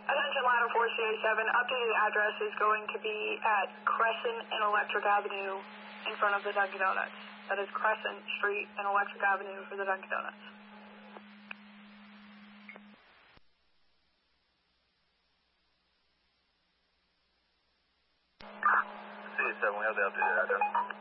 Attention ladder 4CA7, updated address is going to be at Crescent and Electric Avenue in front of the Dunkin' Donuts. That is Crescent Street and Electric Avenue for the Dunkin' Donuts. CA7, we have the updated address.